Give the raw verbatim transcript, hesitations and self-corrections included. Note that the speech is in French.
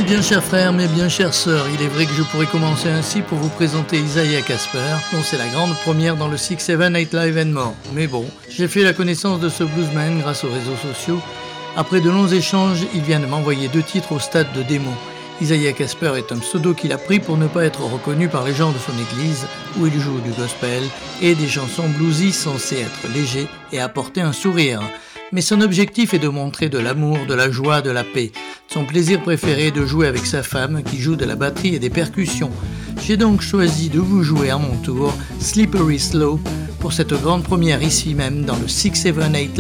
Mes bien chers frères, mes bien chères sœurs, il est vrai que je pourrais commencer ainsi pour vous présenter Isaiah Casper, dont c'est la grande première dans le six seven eight Live and More. Mais bon, j'ai fait la connaissance de ce bluesman grâce aux réseaux sociaux. Après de longs échanges, il vient de m'envoyer deux titres au stade de démo. Isaiah Casper est un pseudo qu'il a pris pour ne pas être reconnu par les gens de son église, où il joue du gospel et des chansons bluesy censées être légers et apporter un sourire. Mais son objectif est de montrer de l'amour, de la joie, de la paix. Son plaisir préféré est de jouer avec sa femme qui joue de la batterie et des percussions. J'ai donc choisi de vous jouer à mon tour Slippery Slope pour cette grande première ici même dans le six seven eight